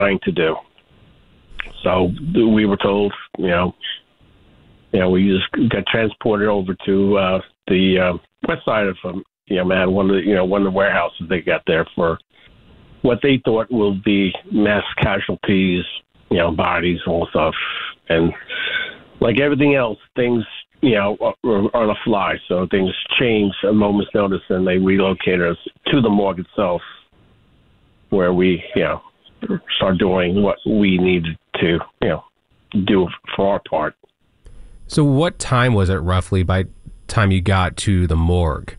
trying to do. So we were told, we just got transported over to the west side of Manhattan, one of the warehouses they got there for what they thought will be mass casualties, bodies, all stuff. And like everything else, things, are on the fly. So things change at a moment's notice, and they relocated us to the morgue itself, where we, start doing what we needed to, do for our part. So what time was it roughly by time you got to the morgue?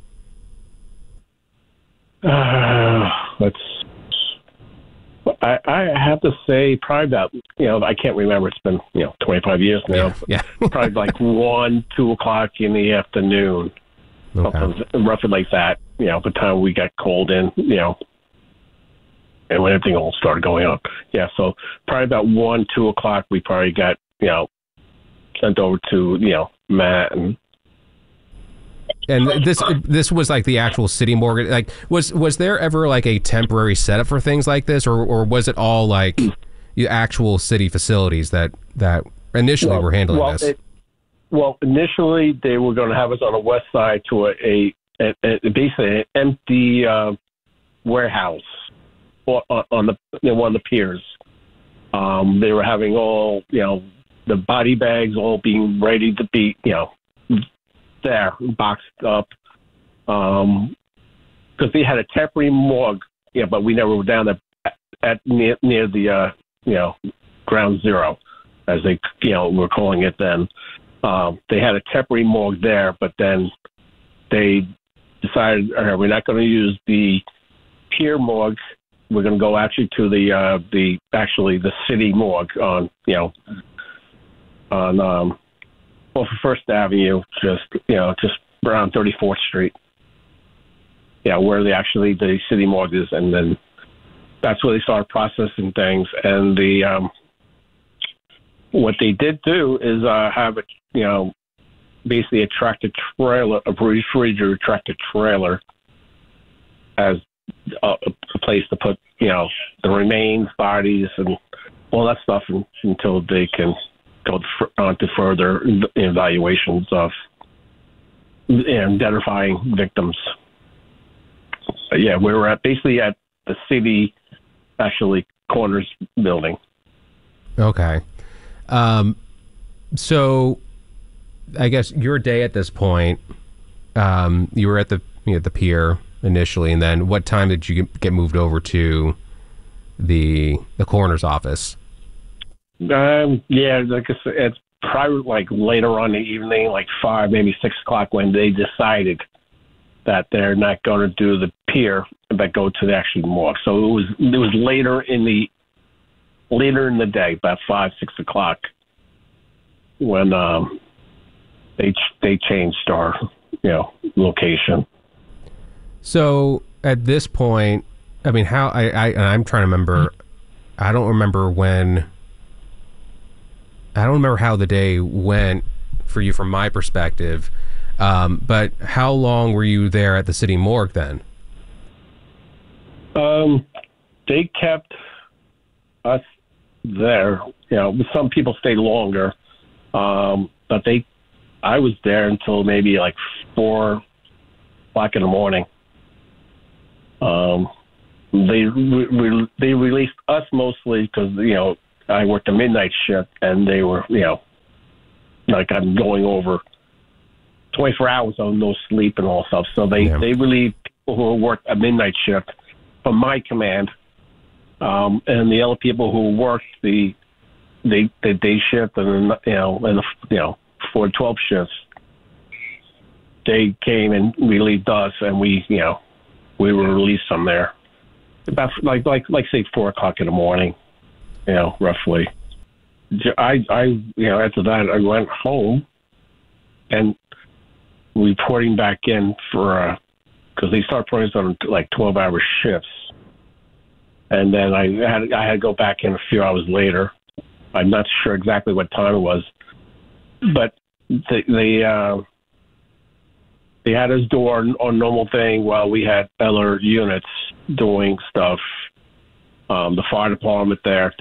I have to say probably about, I can't remember. It's been, 25 years now. Yeah. Probably like 1, 2 o'clock in the afternoon. Okay. Roughly like that, by the time we got called in, and when everything all started going up. Yeah, so probably about 1, 2 o'clock, we probably got, sent over to, Matt. And this was like the actual city morgue. Like, was there ever like a temporary setup for things like this, or was it all like the actual city facilities that initially were handling this? Initially they were going to have us on the west side to a basically an empty warehouse on the one of the piers. They were having all the body bags all being ready to be there boxed up, because they had a temporary morgue, but we never were down there at near the ground zero, as they were calling it then. They had a temporary morgue there, but then they decided, we're not going to use the pier morgue. We're going to go actually to the city morgue on off of First Avenue, just around 34th Street. Yeah, where the city morgue is, and then that's where they started processing things. And what they did do is have basically a tractor trailer, a refrigerator tractor trailer, as a place to put the remains, bodies, and all that stuff until they can go on to further evaluations of identifying victims. But yeah, we were basically at the city, Corners building. Okay. So I guess your day at this point, you were at the pier initially, and then what time did you get moved over to the coroner's office? Yeah, like I said, it's probably like later on in the evening, like 5, maybe 6 o'clock, when they decided that they're not going to do the pier, but go to the actual morgue. So it was later in the day, about 5, 6 o'clock, when they changed our location. So at this point, I mean, how I'm trying to remember. I don't remember how the day went for you from my perspective. But how long were you there at the city morgue then? They kept us there. Some people stayed longer, but I was there until maybe like 4 o'clock in the morning. They released us mostly because I worked a midnight shift, and they were like I'm going over 24 hours of no sleep and all stuff. So they relieved people who worked a midnight shift from my command, and the other people who worked the day shift and the 4-12 shifts, they came and relieved us, and we were released from there about like say 4 o'clock in the morning, roughly. I after that I went home and reporting back in for because they start putting us on like 12-hour shifts, and then I had to go back in a few hours later. I'm not sure exactly what time it was, but they had us do our normal thing while we had other units doing stuff. the fire department there.